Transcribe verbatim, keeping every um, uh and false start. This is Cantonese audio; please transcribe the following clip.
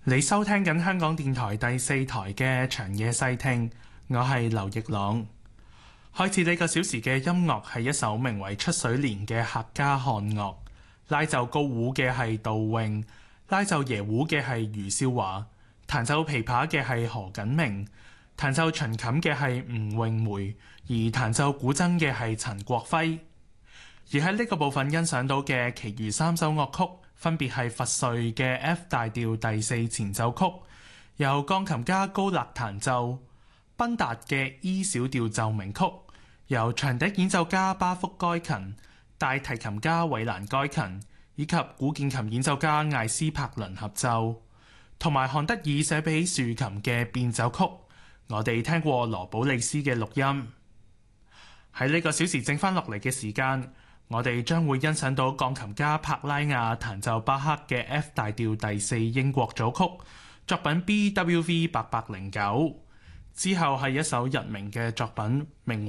你收聽緊香港電台第四台嘅長夜細聽，我係劉奕朗。開始呢個小時嘅音樂係一首名為《出水蓮》嘅客家漢樂，拉奏高胡嘅係杜穎，拉奏椰胡嘅係余少華，彈奏琵琶嘅係何錦明，彈奏秦琴嘅係吳詠梅，而彈奏古箏嘅係陳國輝。而喺呢個部分欣賞到嘅其餘三首樂曲，分別係佛瑞嘅 F 大調第四前奏曲，由鋼琴家高勒彈奏；賓達嘅 E 小調奏鳴曲，由長笛演奏家巴福該琴、大提琴家韋蘭該琴以及古鍵琴演奏家艾斯柏倫合奏，同埋韓德爾寫俾豎琴嘅變奏曲。我哋聽過羅寶利斯嘅錄音。喺呢個小時剩翻落嚟嘅時間，我哋將會欣賞到鋼琴家帕拉亞彈奏巴克嘅 F 大調第四英國組曲，作品 B W V 八百零九。之後係一首日名嘅作品，名